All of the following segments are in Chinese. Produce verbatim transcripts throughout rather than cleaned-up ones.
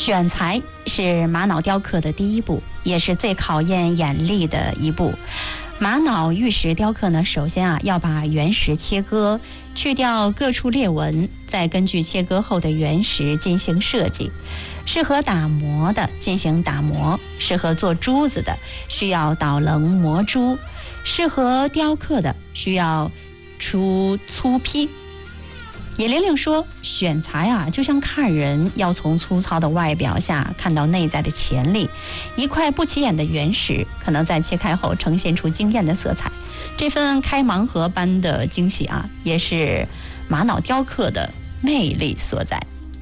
选材是玛瑙雕刻的第一步，也是最考验眼力的一步。玛瑙玉石雕刻呢，首先啊要把原石切割，去掉各处裂纹，再根据切割后的原石进行设计。适合打磨的进行打磨，适合做珠子的需要捣棱磨珠，适合雕刻的需要出粗坯。野玲玲说，选材啊就像看人，要从粗糙的外表下看到内在的潜力。一块不起眼的原石可能在切开后呈现出惊艳的色彩，这份开盲盒般的惊喜啊，也是玛瑙雕刻的魅力所在。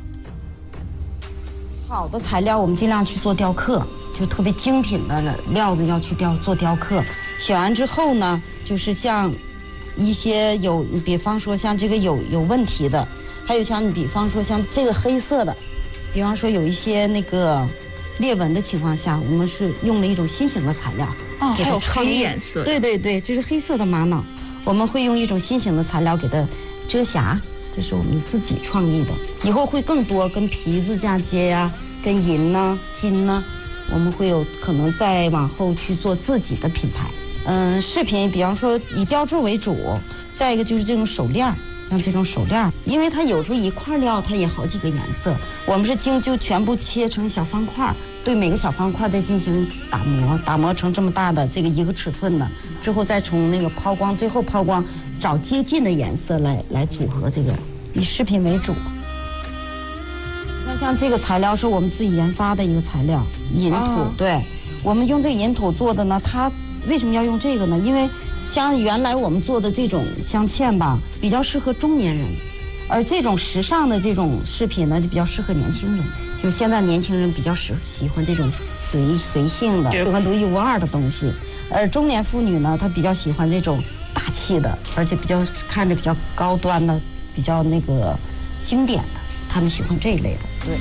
好的材料我们尽量去做雕刻，就特别精品的料子要去雕做雕刻。选完之后呢，就是像一些有，比方说像这个有有问题的，还有像你比方说像这个黑色的，比方说有一些那个裂纹的情况下，我们是用了一种新型的材料， 哦， 给它还有创意黑颜色的， 对对对，这是黑色的玛瑙，我们会用一种新型的材料给它遮瑕，这是我们自己创意的。以后会更多跟皮子嫁接呀、啊，跟银呐、啊、金呐、啊，我们会有可能再往后去做自己的品牌。嗯，饰品比方说以雕铸为主，再一个就是这种手链，像这种手链，因为它有时候一块料它也好几个颜色，我们是经就全部切成小方块，对每个小方块再进行打磨，打磨成这么大的这个一个尺寸的，之后再从那个抛光，最后抛光找接近的颜色来来组合这个，以饰品为主。那像这个材料是我们自己研发的一个材料，银土，哦、对，我们用这个银土做的呢，它为什么要用这个呢？因为像原来我们做的这种镶嵌吧，比较适合中年人，而这种时尚的这种饰品呢，就比较适合年轻人。就现在年轻人比较喜喜欢这种随随性的、喜欢独一无二的东西，而中年妇女呢，她比较喜欢这种大气的，而且比较看着比较高端的、比较那个经典的，她们喜欢这一类的。对。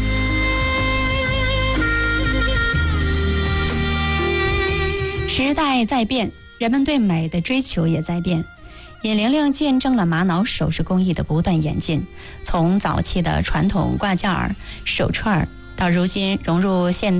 时代在变，人们对美的追求也在变。野玲玲见证了玛瑙首饰工艺的不断演进，从早期的传统挂件儿、手串儿，到如今融入现